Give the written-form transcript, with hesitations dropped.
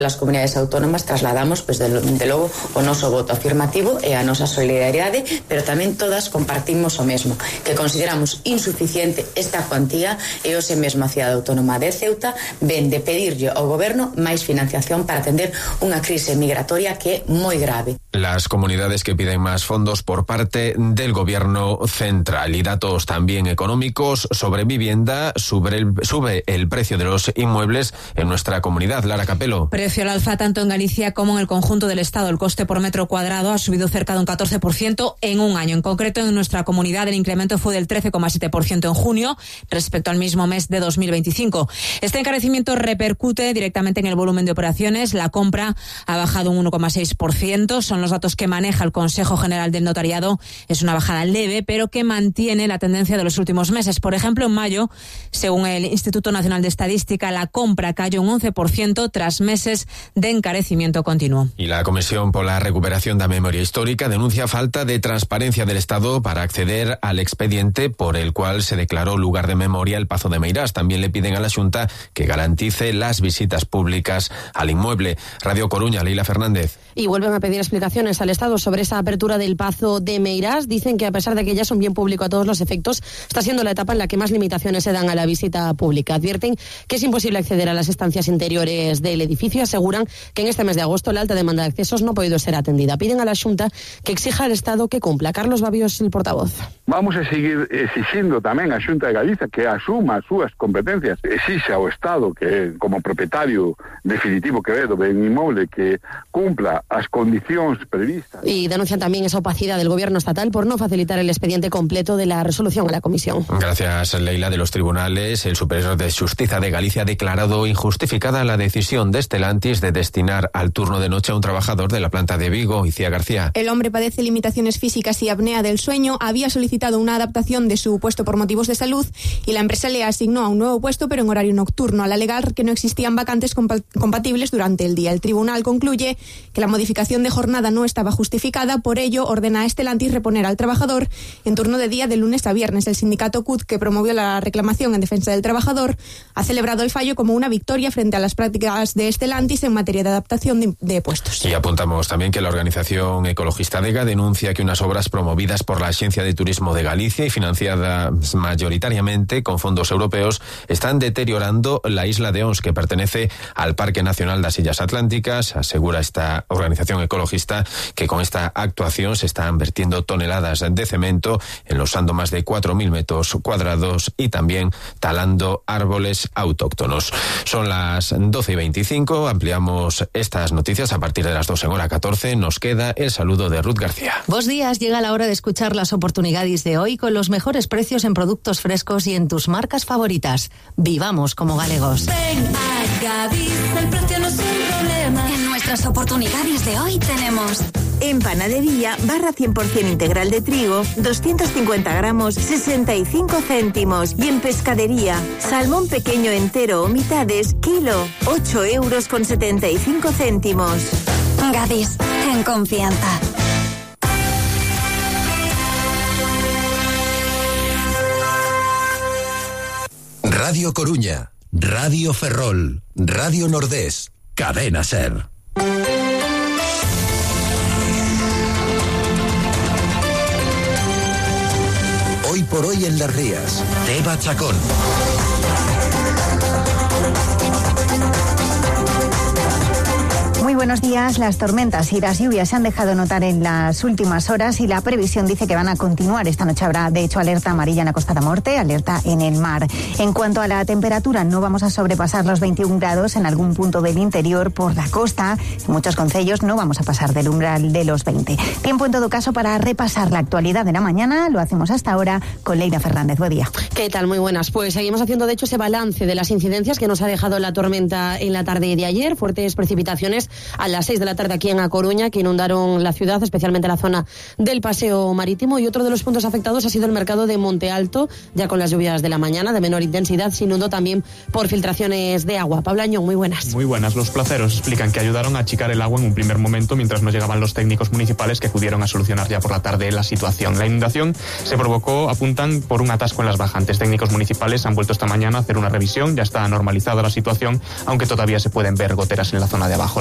Las comunidades autónomas trasladamos, de logo, o noso voto afirmativo e a nosa solidariedade, pero tamén todas compartimos o mesmo, que consideramos insuficiente esta cuantía e hoxe mesmo a cidade autónoma de Ceuta ven de pedirlle ao goberno máis financiación para atender unha crise migratoria que é moi grave. Las comunidades que piden más fondos por parte del gobierno central y datos también económicos sobre vivienda, sube el precio de los inmuebles en nuestra comunidad. Lara Capelo. Precio al alza tanto en Galicia como en el conjunto del Estado. El coste por metro cuadrado ha subido cerca de un 14% en un año. En concreto, en nuestra comunidad el incremento fue del 13,7% en junio respecto al mismo mes de 2025. Este encarecimiento repercute directamente en el volumen de operaciones. La compra ha bajado un 1,6%. Son los datos que maneja el Consejo General del Notariado. Es una bajada leve, pero que mantiene la tendencia de los últimos meses. Por ejemplo, en mayo, según el Instituto Nacional de Estadística, la compra cayó un 11% tras meses de encarecimiento continuo. Y la Comisión por la Recuperación de la Memoria Histórica denuncia falta de transparencia del Estado para acceder al expediente por el cual se declaró lugar de memoria el Pazo de Meirás. También le piden a la Xunta que garantice las visitas públicas al inmueble. Radio Coruña, Leila Fernández. Y vuelven a pedir explicaciones al Estado sobre esa apertura del Pazo de Meirás. Dicen que a pesar de que ya es un bien público a todos los efectos, está siendo la etapa en la que más limitaciones se dan a la visita pública. Advierten que es imposible acceder a las estancias interiores del edificio. Aseguran que en este mes de agosto la alta demanda de accesos no ha podido ser atendida. Piden a la Xunta que exija al Estado que cumpla. Carlos Babios, el portavoz. Vamos a seguir exigindo tamén a Xunta de Galicia que asuma as súas competencias. Exixe ao Estado que, como propietario definitivo que ve do ben inmoble, que cumpla as condicións previstas. Y denuncian también esa opacidad del gobierno estatal por no facilitar el expediente completo de la resolución a la comisión. Gracias, Leila. De los tribunales, el Superior de Xustiza de Galicia ha declarado injustificada la decisión de Stellantis de destinar al turno de noche a un trabajador de la planta de Vigo, Icía García. El hombre padece limitaciones físicas y apnea del sueño, había solicitado una adaptación de su puesto por motivos de salud y la empresa le asignó a un nuevo puesto pero en horario nocturno, al alegar que no existían vacantes compatibles durante el día. El tribunal concluye que la modificación de jornada no estaba justificada, por ello ordena a Stellantis reponer al trabajador en turno de día de lunes a viernes. El sindicato CUT, que promovió la reclamación en defensa del trabajador, ha celebrado el fallo como una victoria frente a las prácticas de Stellantis en materia de adaptación de puestos. Y apuntamos también que la organización ecologista DEGA denuncia que unas obras promovidas por la Agencia de Turismo de Galicia y financiadas mayoritariamente con fondos europeos están deteriorando la isla de Ons, que pertenece al Parque Nacional das Illas Atlánticas. Asegura esta organización ecologista que con esta actuación se están vertiendo toneladas de cemento, enlosando más de 4.000 metros cuadrados y también talando árboles autóctonos. Son las 12:25, ampliamos estas noticias a partir de las 2 en hora 14. Nos queda el saludo de Ruth García. Bos días, llega la hora de escuchar las oportunidades de hoy con los mejores precios en productos frescos y en tus marcas favoritas. Vivamos como galegos. Ven a Gadis, el precio no es un problema. En nuestras oportunidades de hoy tenemos... En panadería, barra 100% integral de trigo, 250 gramos, 65 céntimos. Y en pescadería, salmón pequeño entero o mitades, kilo, 8,75 €. Gadis, en confianza. Radio Coruña, Radio Ferrol, Radio Nordés, Cadena Ser. Hoy por hoy en Las Rías, Teba Chacón. Muy buenos días. Las tormentas y las lluvias se han dejado notar en las últimas horas y la previsión dice que van a continuar. Esta noche habrá, de hecho, alerta amarilla en la Costa da Morte, alerta en el mar. En cuanto a la temperatura, no vamos a sobrepasar los 21 grados en algún punto del interior por la costa. En muchos concellos no vamos a pasar del umbral de los 20. Tiempo, en todo caso, para repasar la actualidad de la mañana. Lo hacemos hasta ahora con Leila Fernández. Buen día. ¿Qué tal? Muy buenas. Pues seguimos haciendo, de hecho, ese balance de las incidencias que nos ha dejado la tormenta en la tarde de ayer. Fuertes precipitaciones a las 6 de la tarde aquí en A Coruña, que inundaron la ciudad, especialmente la zona del Paseo Marítimo. Y otro de los puntos afectados ha sido el mercado de Monte Alto, ya con las lluvias de la mañana de menor intensidad, se inundó también por filtraciones de agua. Pablo Añón, muy buenas. Muy buenas. Los placeros explican que ayudaron a achicar el agua en un primer momento mientras no llegaban los técnicos municipales que acudieron a solucionar ya por la tarde la situación. La inundación se provocó, apuntan, por un atasco en las bajantes. Técnicos municipales han vuelto esta mañana a hacer una revisión, ya está normalizada la situación, aunque todavía se pueden ver goteras en la zona de abajo.